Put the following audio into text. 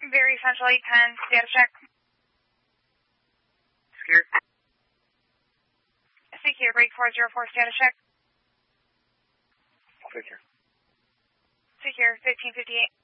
Very Central 810, status check. Secure. Secure, break 404, status check. Secure. Secure, 1558.